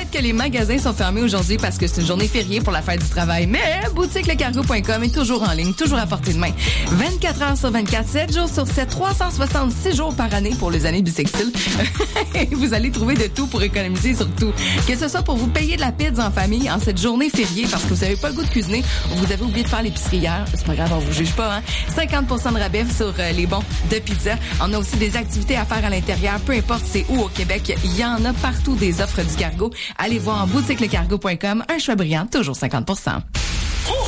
Peut-être que les magasins sont fermés aujourd'hui parce que c'est une journée fériée pour la fête du travail, mais boutiquelecargo.com est toujours en ligne, toujours à portée de main. 24 heures sur 24, 7 jours sur 7, 366 jours par année pour les années bissextiles. Vous allez trouver de tout pour économiser sur tout. Que ce soit pour vous payer de la pizza en famille en cette journée fériée parce que vous n'avez pas le goût de cuisiner ou vous avez oublié de faire l'épicerie hier, c'est pas grave, on vous juge pas, hein. 50% de rabais sur les bons de pizza. On a aussi des activités à faire à l'intérieur, peu importe c'est où au Québec, il y en a partout des offres du cargo. Allez voir en boutiquelecargo.com, un choix brillant, toujours 50%.